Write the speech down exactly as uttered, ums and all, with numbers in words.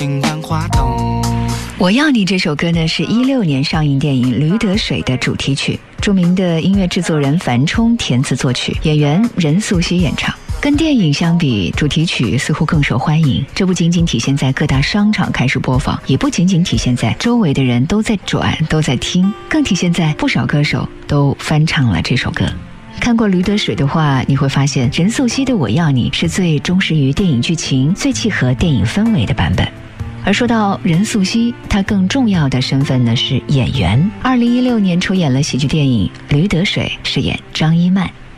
我要你这首歌呢，是一六年上映电影《驴得水》的主题曲，著名的音乐制作人樊冲填词作曲，演员任素汐演唱。跟电影相比，主题曲似乎更受欢迎。这不仅仅体现在各大商场开始播放，也不仅仅体现在周围的人都在转都在听，更体现在不少歌手都翻唱了这首歌。看过《驴得水》的话，你会发现任素汐的《我要你》是最忠实于电影剧情、最契合电影氛围的版本。而说到任素汐，她更重要的身份呢是演员。二零一六年出演了喜剧电影《驴得水》，饰演张一曼。